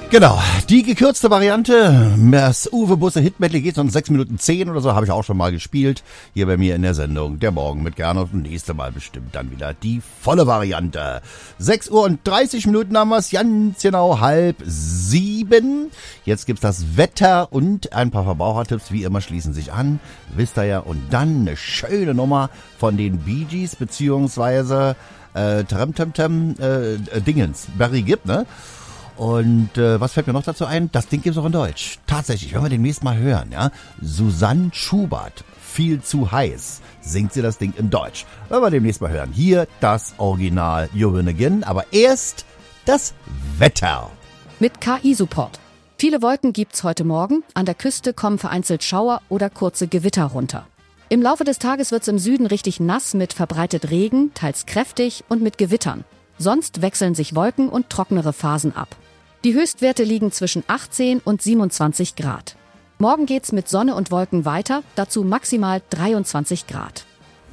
Genau, die gekürzte Variante, das Uwe Busse Hit-Medley geht sonst 6 Minuten 10 oder so, habe ich auch schon mal gespielt, hier bei mir in der Sendung, der Morgen mit Gernot, und nächste Mal bestimmt dann wieder die volle Variante. 6 Uhr und 30 Minuten haben wir es, ganz genau 6:30. Jetzt gibt's das Wetter und ein paar Verbrauchertipps, wie immer schließen sich an, wisst ihr ja, und dann eine schöne Nummer von den Bee Gees, beziehungsweise Dingens, Barry Gibb, ne? Und was fällt mir noch dazu ein? Das Ding gibt's auch in Deutsch. Tatsächlich, wenn wir demnächst mal hören, ja. Susanne Schubert, viel zu heiß, singt sie das Ding in Deutsch. Wenn wir demnächst mal hören. Hier das Original You Win Again, aber erst das Wetter. Mit KI-Support. Viele Wolken gibt's heute Morgen. An der Küste kommen vereinzelt Schauer oder kurze Gewitter runter. Im Laufe des Tages wird's im Süden richtig nass mit verbreitet Regen, teils kräftig und mit Gewittern. Sonst wechseln sich Wolken und trocknere Phasen ab. Die Höchstwerte liegen zwischen 18 und 27 Grad. Morgen geht's mit Sonne und Wolken weiter, dazu maximal 23 Grad.